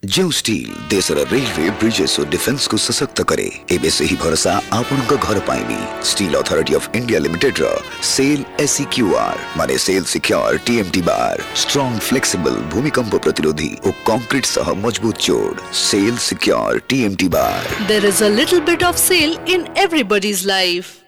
जो स्टील देशर railway bridges और डिफेंस को सशक्त करे एबे से ही भरोसा आपन का घर पाइबी। Steel authority of India limited रा सेल SEQR माने सेल सिक्योर TMT बार स्ट्रांग फ्लेक्सिबल भूमिकंप प्रतिरोधी और कंक्रीट सह मजबूत जोड़ cell secure TMT bar. There is a little bit of sale in everybody's life.